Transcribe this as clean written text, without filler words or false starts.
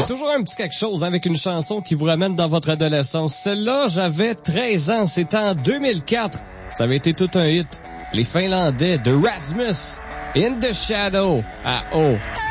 y a toujours un petit quelque chose avec une chanson qui vous ramène dans votre adolescence. Celle-là, j'avais 13 ans. C'était en 2004. Ça avait été tout un hit. Les Finlandais de Rasmus, In the Shadow, à O.